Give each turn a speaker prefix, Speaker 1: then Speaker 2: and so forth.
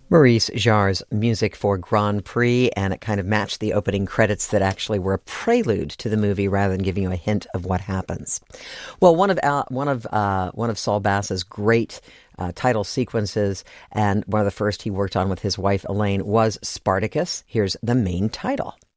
Speaker 1: Maurice Jarre's music for Grand Prix, and it kind of matched the opening credits that actually were a prelude to the movie rather than giving you a hint of what happens. Well, one of Saul Bass's great title sequences, and one of the first he worked on with his wife Elaine, was Spartacus. Here's the main title.